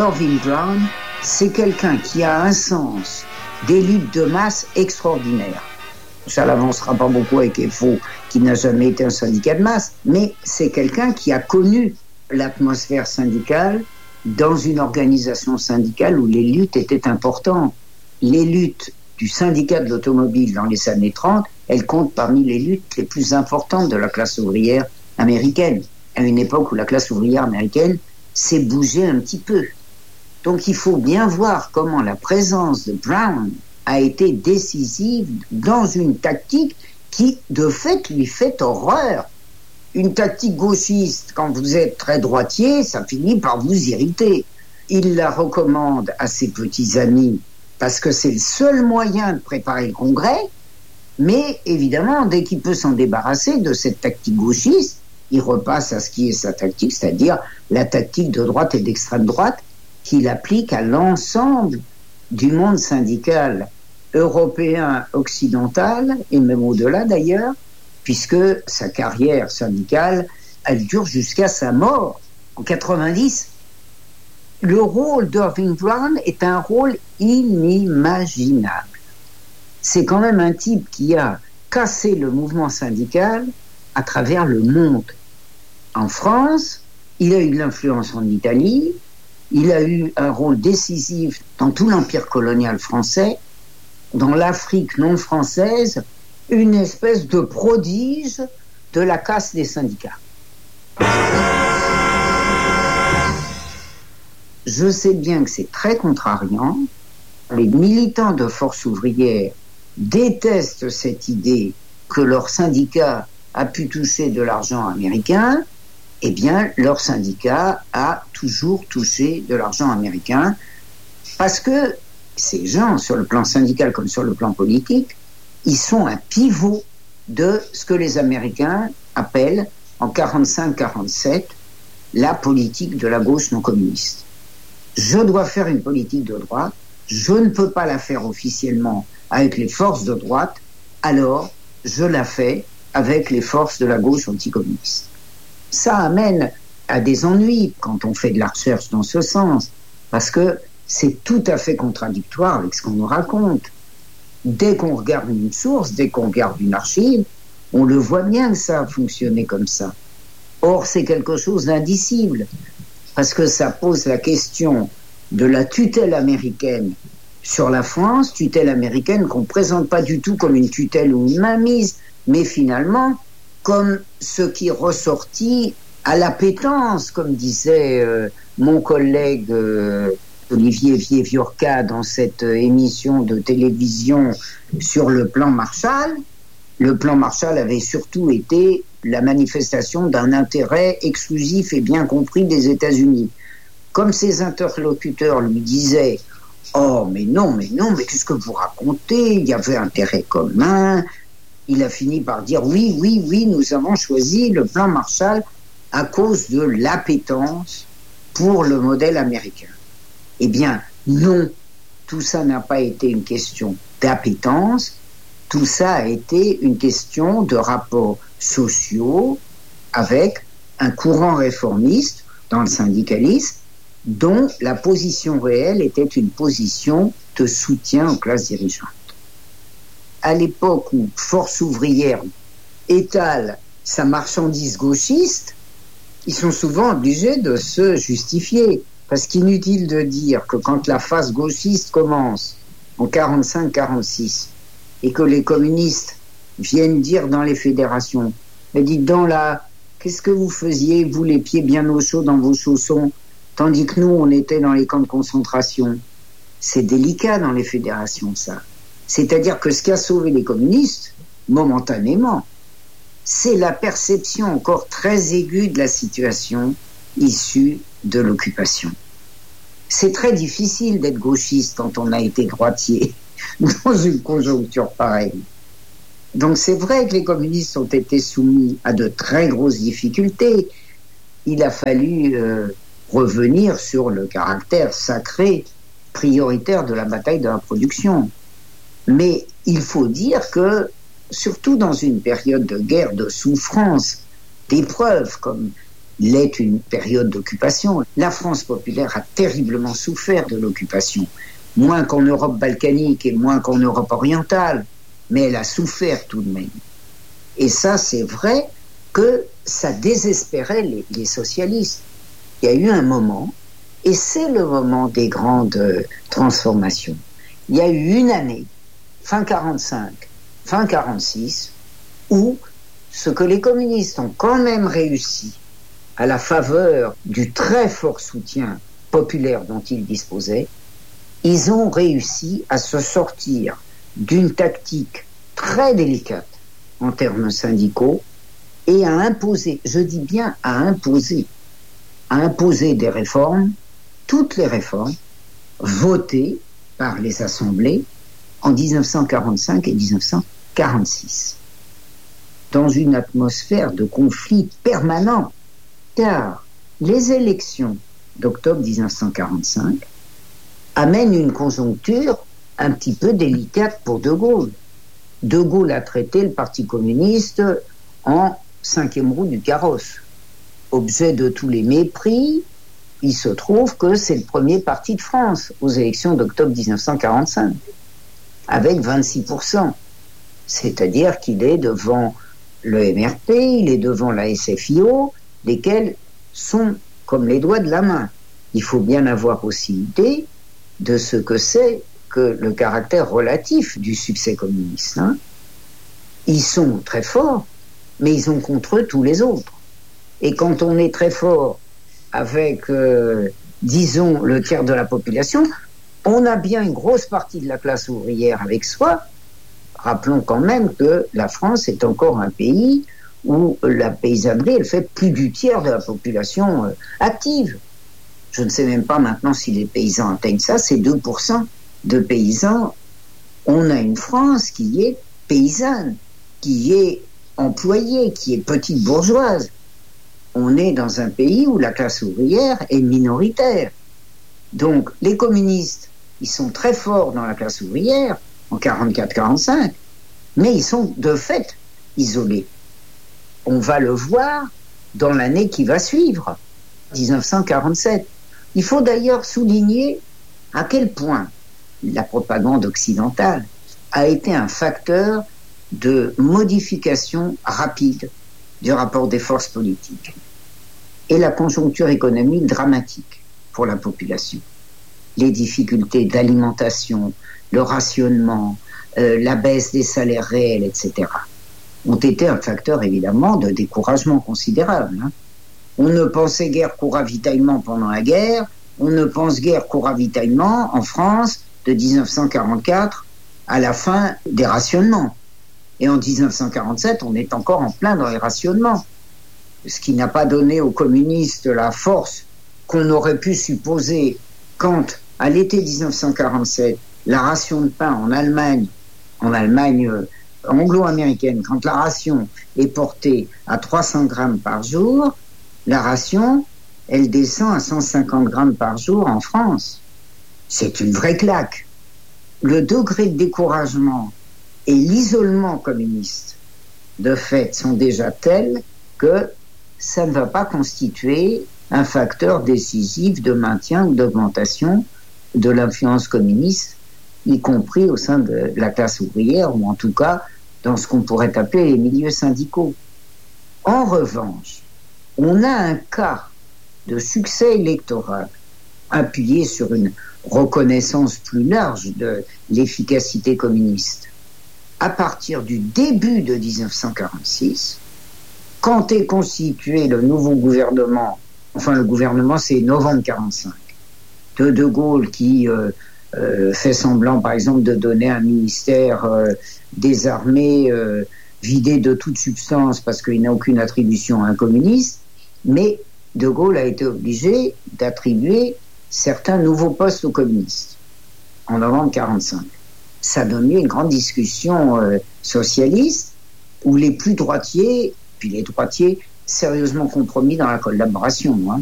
Irving Brown, c'est quelqu'un qui a un sens des luttes de masse extraordinaire. Ça n'avancera pas beaucoup avec FO, qui n'a jamais été un syndicat de masse, mais c'est quelqu'un qui a connu l'atmosphère syndicale dans une organisation syndicale où les luttes étaient importantes. Les luttes du syndicat de l'automobile dans les années 30, elles comptent parmi les luttes les plus importantes de la classe ouvrière américaine, à une époque où la classe ouvrière américaine s'est bougée un petit peu. Donc il faut bien voir comment la présence de Brown a été décisive dans une tactique qui, de fait, lui fait horreur. Une tactique gauchiste, quand vous êtes très droitier, ça finit par vous irriter. Il la recommande à ses petits amis parce que c'est le seul moyen de préparer le Congrès, mais évidemment, dès qu'il peut s'en débarrasser de cette tactique gauchiste, il repasse à ce qui est sa tactique, c'est-à-dire la tactique de droite et d'extrême droite qu'il applique à l'ensemble du monde syndical européen occidental, et même au-delà d'ailleurs, puisque sa carrière syndicale, elle dure jusqu'à sa mort en 90. Le rôle d'Irving Brown est un rôle inimaginable. C'est quand même un type qui a cassé le mouvement syndical à travers le monde. En France, il a eu de l'influence en Italie, il a eu un rôle décisif dans tout l'empire colonial français, dans l'Afrique non française, une espèce de prodige de la casse des syndicats. Je sais bien que c'est très contrariant. Les militants de Force ouvrière détestent cette idée que leur syndicat a pu toucher de l'argent américain. Eh bien, leur syndicat a toujours touché de l'argent américain parce que ces gens, sur le plan syndical comme sur le plan politique, ils sont un pivot de ce que les Américains appellent en 45-47 la politique de la gauche non communiste. Je dois faire une politique de droite, je ne peux pas la faire officiellement avec les forces de droite, alors je la fais avec les forces de la gauche anticommuniste. Ça amène à des ennuis quand on fait de la recherche dans ce sens, parce que c'est tout à fait contradictoire avec ce qu'on nous raconte. Dès qu'on regarde une source, dès qu'on regarde une archive, on le voit bien que ça a fonctionné comme ça. Or, c'est quelque chose d'indicible, parce que ça pose la question de la tutelle américaine sur la France, tutelle américaine qu'on ne présente pas du tout comme une tutelle ou une mainmise, mais finalement comme ce qui est ressorti à l'appétence, comme disait mon collègue Olivier Vieviorca dans cette émission de télévision sur le plan Marshall. Le plan Marshall avait surtout été la manifestation d'un intérêt exclusif et bien compris des États-Unis. Comme ses interlocuteurs lui disaient « Oh, mais non, mais qu'est-ce que vous racontez? Il y avait intérêt commun. » Il a fini par dire « Oui, nous avons choisi le plan Marshall à cause de l'appétence pour le modèle américain. » Eh bien, non, tout ça n'a pas été une question d'appétence, tout ça a été une question de rapports sociaux avec un courant réformiste dans le syndicalisme dont la position réelle était une position de soutien aux classes dirigeantes. À l'époque où Force ouvrière étale sa marchandise gauchiste, ils sont souvent obligés de se justifier. Parce qu'inutile de dire que quand la phase gauchiste commence en 45-46 et que les communistes viennent dire dans les fédérations « Mais dites donc là, qu'est-ce que vous faisiez, vous les pieds bien au chaud dans vos chaussons, tandis que nous, on était dans les camps de concentration ?» C'est délicat dans les fédérations, ça. C'est-à-dire que ce qui a sauvé les communistes, momentanément, c'est la perception encore très aiguë de la situation issue de l'occupation. C'est très difficile d'être gauchiste quand on a été droitier dans une conjoncture pareille. Donc c'est vrai que les communistes ont été soumis à de très grosses difficultés. Il a fallu revenir sur le caractère sacré, prioritaire de la bataille de la production. Mais il faut dire que, surtout dans une période de guerre, de souffrance, d'épreuves comme l'est une période d'occupation. La France populaire a terriblement souffert de l'occupation, moins qu'en Europe balkanique et moins qu'en Europe orientale, mais elle a souffert tout de même. Et ça, c'est vrai que ça désespérait les socialistes. Il y a eu un moment, et c'est le moment des grandes transformations. Il y a eu une année, fin 45, fin 46, où ce que les communistes ont quand même réussi, à la faveur du très fort soutien populaire dont ils disposaient, ils ont réussi à se sortir d'une tactique très délicate en termes syndicaux et à imposer, je dis bien à imposer des réformes, toutes les réformes, votées par les assemblées en 1945 et 1946, dans une atmosphère de conflit permanent, car les élections d'octobre 1945 amènent une conjoncture un petit peu délicate pour De Gaulle. De Gaulle a traité le Parti communiste en cinquième roue du carrosse. Objet de tous les mépris, il se trouve que c'est le premier parti de France aux élections d'octobre 1945, avec 26%. C'est-à-dire qu'il est devant le MRP, il est devant la SFIO, lesquels sont comme les doigts de la main. Il faut bien avoir aussi idée de ce que c'est que le caractère relatif du succès communiste. Ils sont très forts, mais ils ont contre eux tous les autres. Et quand on est très fort avec, disons, le tiers de la population, on a bien une grosse partie de la classe ouvrière avec soi. Rappelons quand même que la France est encore un pays où la paysannerie, elle fait plus du tiers de la population active. Je ne sais même pas maintenant si les paysans atteignent ça, c'est 2% de paysans. On a une France qui est paysanne, qui est employée, qui est petite bourgeoise. On est dans un pays où la classe ouvrière est minoritaire. Donc les communistes, ils sont très forts dans la classe ouvrière, en 44-45, mais ils sont de fait isolés. On va le voir dans l'année qui va suivre, 1947. Il faut d'ailleurs souligner à quel point la propagande occidentale a été un facteur de modification rapide du rapport des forces politiques et la conjoncture économique dramatique pour la population. Les difficultés d'alimentation, le rationnement, la baisse des salaires réels, etc., ont été un facteur évidemment de découragement considérable. On ne pensait guère qu'au ravitaillement pendant la guerre, on ne pense guère qu'au ravitaillement en France de 1944 à la fin des rationnements. Et en 1947, on est encore en plein dans les rationnements. Ce qui n'a pas donné aux communistes la force qu'on aurait pu supposer quand, à l'été 1947, la ration de pain en Allemagne anglo-américaine, quand la ration est portée à 300 grammes par jour, la ration, elle descend à 150 grammes par jour en France. C'est une vraie claque. Le degré de découragement et l'isolement communiste, de fait, sont déjà tels que ça ne va pas constituer un facteur décisif de maintien ou d'augmentation de l'influence communiste, y compris au sein de la classe ouvrière, ou en tout cas dans ce qu'on pourrait appeler les milieux syndicaux. En revanche, on a un cas de succès électoral appuyé sur une reconnaissance plus large de l'efficacité communiste à partir du début de 1946, quand est constitué le nouveau gouvernement, enfin le gouvernement c'est novembre 45, de Gaulle qui fait semblant par exemple de donner un ministère des armées vidé de toute substance parce qu'il n'a aucune attribution à un communiste, mais De Gaulle a été obligé d'attribuer certains nouveaux postes aux communistes en novembre 45. Ça a donné une grande discussion socialiste où les plus droitiers, puis les droitiers sérieusement compromis dans la collaboration,